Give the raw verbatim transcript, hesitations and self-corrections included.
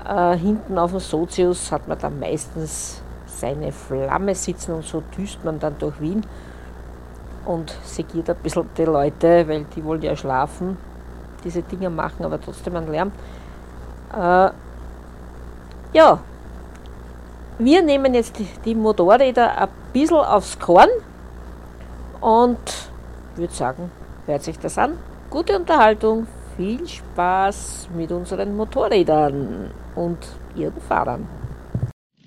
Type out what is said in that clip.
Äh, hinten auf dem Sozius hat man dann meistens seine Flamme sitzen und so düst man dann durch Wien und segiert ein bisschen die Leute, weil die wollen ja schlafen, diese Dinge machen, aber trotzdem einen Lärm. Äh, ja, wir nehmen jetzt die, die Motorräder ein bisschen aufs Korn und würde sagen, hört sich das an. Gute Unterhaltung, viel Spaß mit unseren Motorrädern und ihren Fahrern.